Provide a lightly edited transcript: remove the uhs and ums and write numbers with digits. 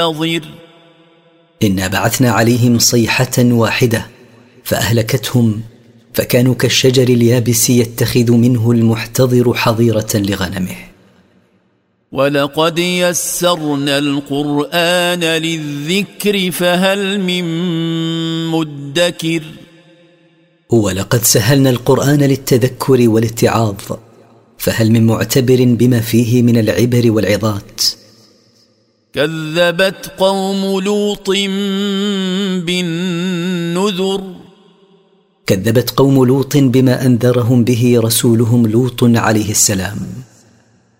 نظر إنا بعثنا عليهم صيحة واحدة فأهلكتهم، فكانوا كالشجر اليابس يتخذ منه المحتضر حظيرة لغنمه. ولقد يسرنا القرآن للذكر فهل من مدكر ولقد سهلنا القرآن للتذكر والاتعاظ فهل من معتبر بما فيه من العبر والعظات. كذبت قوم لوط بالنذر كذبت قوم لوط بما أنذرهم به رسولهم لوط عليه السلام.